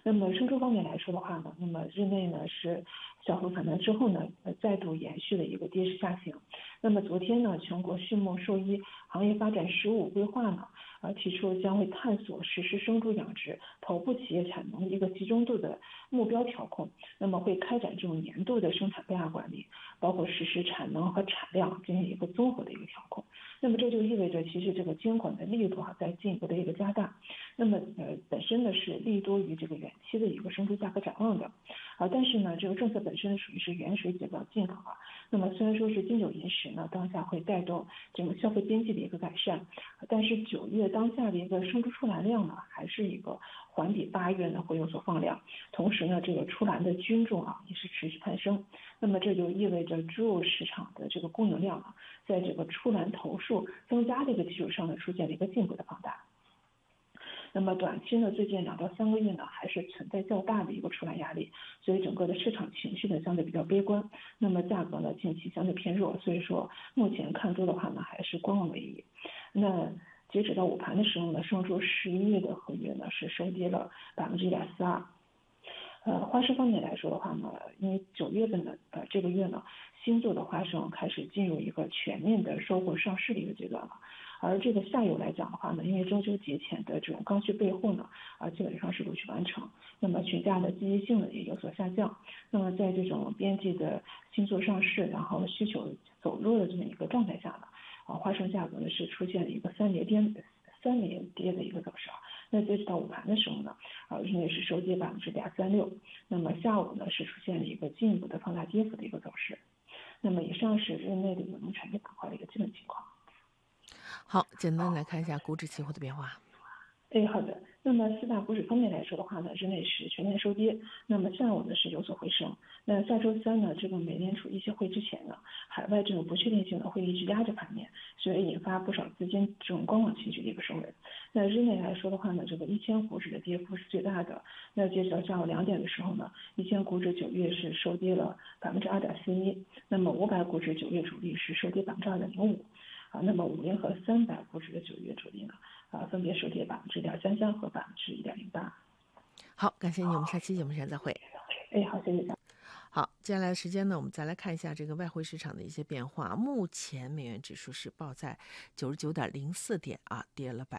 那么生猪方面来说的话呢，那么日内呢是小幅反弹之后呢，再度延续了一个跌势下行。那么昨天呢，全国畜牧兽医行业发展15规划呢，提出将会探索实施生猪养殖头部企业产能的一个集中度的目标调控。那么会开展这种年度的生产变化管理，包括实施产能和产量进行一个综合的一个调控。那么这就意味着，其实这个监管的力度在进一步的一个加大。那么本身呢是利多于这个远期的一个生猪价格展望的，但是呢这个政策本身属于是远水解不了近渴啊。那么虽然说是金九银十呢，当下会带动这个消费边际的一个改善，但是9月当下的一个生猪出栏量呢，还是一个环比8月呢会有所放量，同时呢这个出栏的均重也是持续攀升。那么这就意味着猪肉市场的这个供应量在这个出栏头数增加的一个基础上呢，出现了一个进一步的放大。那么短期呢，最近2到3个月呢，还是存在较大的一个出栏压力，所以整个的市场情绪呢相对比较悲观。那么价格呢近期相对偏弱，所以说目前看猪的话呢，还是观望为宜。那截止到午盘的时候呢，生猪11月的合约呢是收跌了1.42%。花生方面来说的话呢，因为9月份的这个月呢，新做的花生开始进入一个全面的收获上市的一个阶段了。而这个下游来讲的话呢，因为中秋节前的这种刚需备货呢，基本上是陆续完成，那么群价的积极性呢也有所下降。那么在这种边际的新作上市，然后需求走弱的这么一个状态下呢，花生价格呢是出现了一个三连跌的一个走势。那截止到午盘的时候呢，日内是收跌0.36%，那么下午呢是出现了一个进一步的放大跌幅的一个走势。那么以上是日内的一个农产品板块的一个基本情况。 好，简单来看一下股指期货的变化。 好的。那么4大股指方面来说的话呢，日内是全面收跌，那么下午呢是有所回升。那下周三呢，这个美联储议息会之前呢，海外这种不确定性的会一直压着盘面，所以引发不少资金这种观望情绪的一个收尾。那日内来说的话呢，这个1000股指的跌幅是最大的。那截止到下午2点的时候呢，1000股指9月是收跌了2.41%，那么500股指9月主力是收跌2.05%。那么50和300股指的9月主力呢，分别收跌1.33%和1.08%。 好，感谢你，我们下期节目时间再会。 好，谢谢。 好，接下来的时间呢，我们再来看一下这个外汇市场的一些变化。目前美元指数是报在99.04点跌了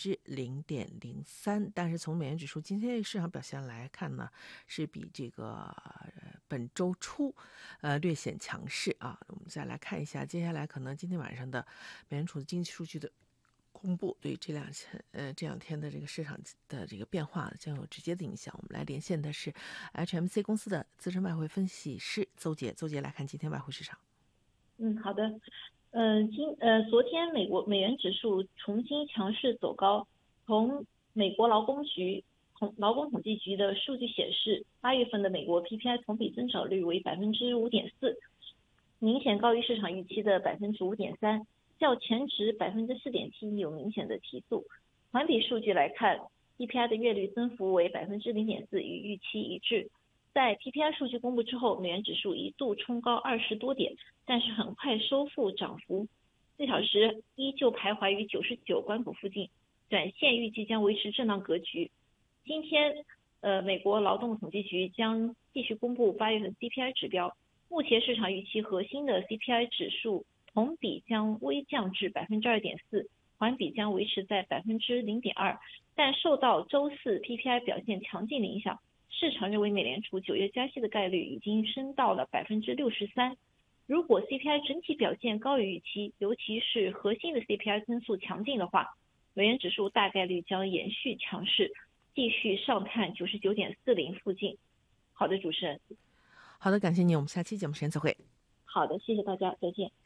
0.03%。但是从美元指数今天市场表现来看呢，是比这个本周初略显强势我们再来看一下，接下来可能今天晚上的美联储的经济数据的公布，对这两天的这个市场的这个变化将有直接的影响。我们来连线的是 HMC 公司的资深外汇分析师邹杰来看今天外汇市场。 好的。昨天美元指数重新强势走高。从美国劳工统计局的数据显示，8月份的美国 PPI 同比增长率为 5.4%， 明显高于市场预期的 5.3%，较前值 4.71% 有明显的提速。环比数据来看， PPI 的月率增幅为 0.4%， 与预期一致。在 PPI 数据公布之后，美元指数一度冲高20多点，但是很快收复涨幅，4小时依旧徘徊于99关口附近，短线预计将维持震荡格局。今天美国劳动统计局将继续公布8月份 CPI 指标，目前市场预期核心的 CPI 指数同比将微降至 2.4%， 环比将维持在 0.2%， 但受到周四 PPI 表现强劲的影响，市场认为美联储9月加息的概率已经升到了 63%。 如果 CPI 整体表现高于预期，尤其是核心的 CPI 增速强劲的话，美元指数大概率将延续强势，继续上看 99.40 附近。好的，主持人。 好的，感谢您，我们下期节目时间再会。 好的，谢谢大家，再见。